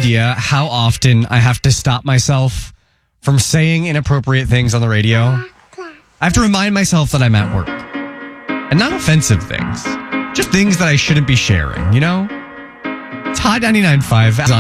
idea how often I have to stop myself from saying inappropriate things on the radio? I have to remind myself that I'm at work. And not offensive things. Just things that I shouldn't be sharing, you know? It's Hot 99.5 on